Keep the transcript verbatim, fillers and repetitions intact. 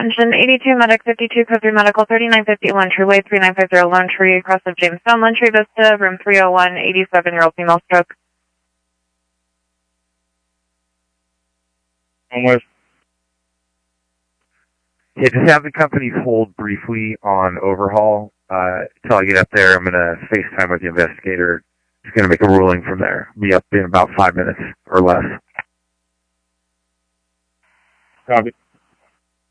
Attention, eighty-two Medic fifty-two Code three Medical thirty-nine fifty-one Trueway three nine five zero Lone Tree across of Jamestown, Lone Tree Vista, room three oh one, eighty-seven-year-old female stroke. Almost. Yeah, just have the companies hold briefly on overhaul uh, until I get up there. I'm going to FaceTime with the investigator. He's going to make a ruling from there. Be up in about five minutes or less. Copy.